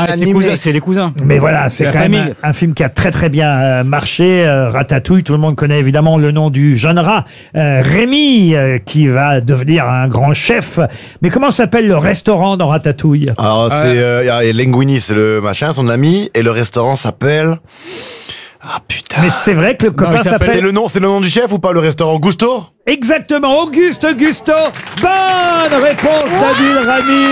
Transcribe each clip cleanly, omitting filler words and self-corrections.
C'est les cousins. Mais voilà, c'est quand même un film qui a très très bien marché. Ratatouille, tout le monde connaît évidemment le nom du jeune rat, Rémi, qui va devenir un grand chef. Mais comment s'appelle le restaurant dans Ratatouille? Alors, c'est Linguini, c'est le machin, son ami, et le restaurant s'appelle... Ah putain. Mais c'est vrai que le copain s'appelle... C'est le nom du chef ou pas, le restaurant Gusto? Exactement, Auguste Gusto. Bonne réponse d'Adil Rami.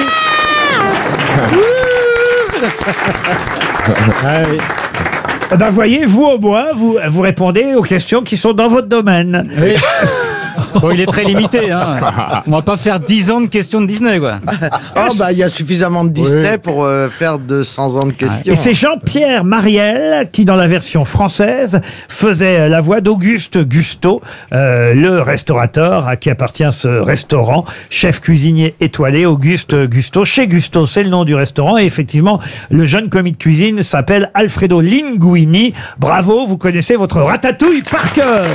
Eh ben, voyez, vous au moins, vous répondez aux questions qui sont dans votre domaine. Oui. Bon, il est très limité, hein. On va pas faire 10 ans de questions de Disney, quoi. Il y a suffisamment de Disney pour faire 200 ans de questions. Et c'est Jean-Pierre Mariel qui, dans la version française, faisait la voix d'Auguste Gusto, le restaurateur à qui appartient ce restaurant, chef cuisinier étoilé, Auguste Gusto. Chez Gusto, c'est le nom du restaurant. Et effectivement, le jeune commis de cuisine s'appelle Alfredo Linguini. Bravo, vous connaissez votre ratatouille par cœur.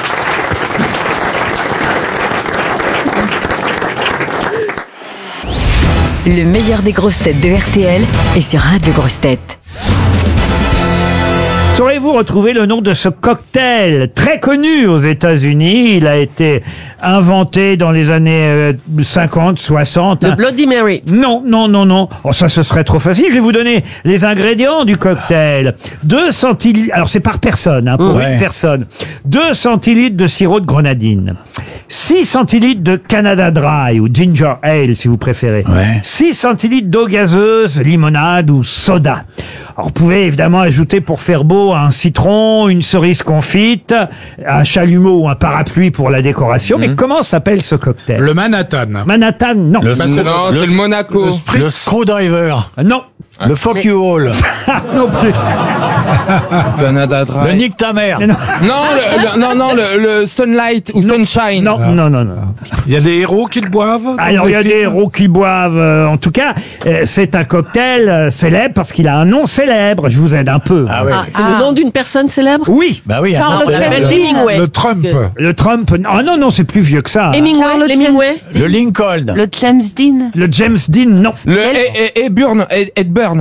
Le meilleur des grosses têtes de RTL est sur Radio Grosses Têtes. Saurez-vous retrouver le nom de ce cocktail très connu aux États-Unis? Il a été inventé dans les années 50, 60. Le Bloody Mary. Non. Oh, ça, ce serait trop facile. Je vais vous donner les ingrédients du cocktail. 2 centilitres. Alors, c'est par personne, pour une personne. 2 centilitres de sirop de grenadine. 6 centilitres de Canada Dry ou Ginger Ale, si vous préférez. 6 centilitres d'eau gazeuse, limonade ou soda. Alors, vous pouvez évidemment ajouter, pour faire beau, un citron, une cerise confite, un chalumeau ou un parapluie pour la décoration. Mais comment s'appelle ce cocktail? Le Manhattan. Manhattan, non. C'est le Monaco. Le Screwdriver. Non. Le fuck you all. Non plus. Canada Dry. Le nique ta mère. Non, le Sunlight ou Sunshine. Non. Il y a des héros qui le boivent? Alors, il y a des héros qui boivent. En tout cas, c'est un cocktail célèbre parce qu'il a un nom célèbre. Je vous aide un peu. C'est le nom d'une personne célèbre? Oui. Bah oui. Hemingway. Le Trump. Le Trump. Non, c'est plus vieux que ça. Hemingway. Le Lincoln. Le James Dean. Le James Dean, non. Le Edburn.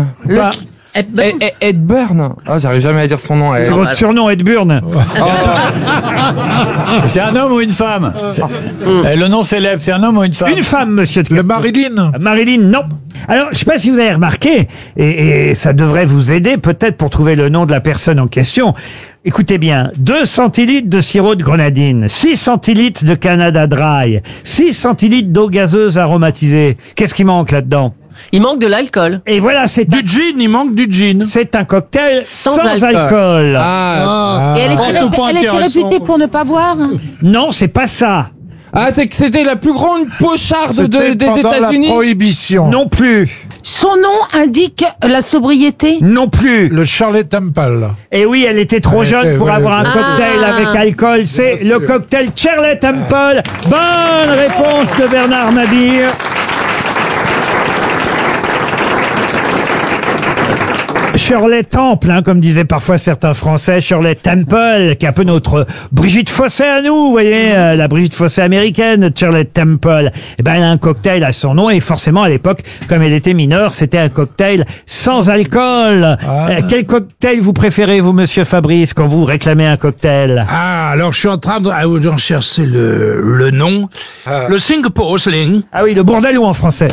Edburn. Ah, j'arrive jamais à dire son nom. C'est votre surnom, Edburn. C'est un homme ou une femme? Le nom célèbre, c'est un homme ou une femme? Une femme, monsieur. Le Marilyn. Marilyn, non. Alors, je ne sais pas si vous avez remarqué, et ça devrait vous aider peut-être pour trouver le nom de la personne en question. Écoutez bien, 2 centilitres de sirop de grenadine, 6 centilitres de Canada Dry, 6 centilitres d'eau gazeuse aromatisée. Qu'est-ce qui manque là-dedans? Il manque de l'alcool. Et voilà, c'est Du gin, il manque du gin. C'est un cocktail sans alcool. Et elle était réputée pour ne pas boire. Non, c'est pas ça. Ah, c'est que c'était la plus grande pocharde des pendant États-Unis. la prohibition. Non plus. Son nom indique la sobriété. Non plus. Le Shirley Temple. Et oui, elle était trop jeune pour avoir un cocktail avec alcool. C'est le cocktail Shirley Temple. Bonne réponse de Bernard Mabille. Shirley Temple, comme disaient parfois certains Français, Shirley Temple, qui est un peu notre Brigitte Fossé à nous, vous voyez, la Brigitte Fossé américaine, Shirley Temple. Eh ben, elle a un cocktail à son nom et forcément, à l'époque, comme elle était mineure, c'était un cocktail sans alcool. Quel cocktail vous préférez, vous, monsieur Fabrice, quand vous réclamez un cocktail? Alors je suis en train de chercher le nom. Le Singapore Sling. Ah oui, le bourdelou en français.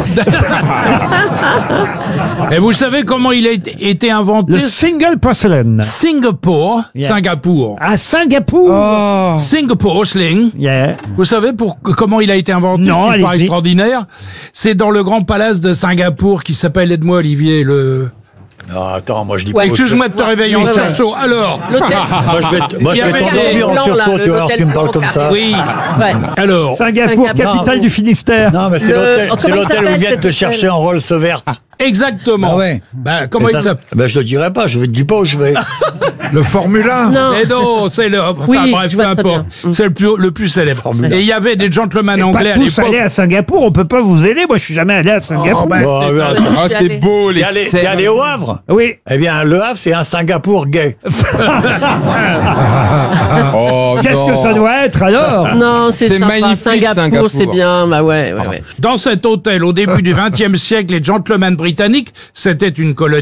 Et vous savez comment il a été inventé? Le single porcelain. Singapour. Ah, Singapour. Singapore Sling. Yeah. Vous savez comment il a été inventé? Non, c'est pas extraordinaire. C'est dans le grand palace de Singapour qui s'appelle, aide-moi Olivier, le... Non, attends, moi je dis Ouais. pas. Excuse-moi de te réveiller en sursaut. Alors, Moi je vais t'endormir en sursaut, tu vois, alors que tu me parles comme ça. oui. Ouais. Alors, Singapour, capitale du Finistère. Non, mais c'est Comment il l'hôtel où s'appelle, viennent te cet chercher en Rolls verte. exactement. Ah ouais. Ben, comment il s'appelle? Ben, je le dirai pas, je te dis pas où je vais. Le Formule 1. Non. Mais non, c'est le... Oui, bref, je peu vois très importe. bien. C'est le plus célèbre. Et il y avait des gentlemen anglais Pas à tous l'époque. aller à Singapour, on peut pas vous aider. Moi, je suis jamais allé à Singapour. C'est beau, les T'es allé au Havre? Oui. Eh bien, le Havre, c'est un Singapour gay. Qu'est-ce que ça doit être alors? Non, c'est C'est sympa. magnifique, Singapour, c'est bien. Bah ouais. Dans cet hôtel, au début du XXe siècle, les gentlemen britanniques, c'était une colonie